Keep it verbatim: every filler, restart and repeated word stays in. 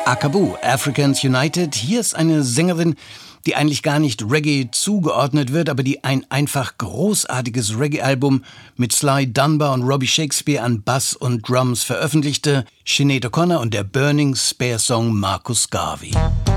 Akabu, Africans United. Hier ist eine Sängerin, die eigentlich gar nicht Reggae zugeordnet wird, aber die ein einfach großartiges Reggae-Album mit Sly Dunbar und Robbie Shakespeare an Bass und Drums veröffentlichte. Sinead O'Connor und der Burning Spear Song Marcus Garvey.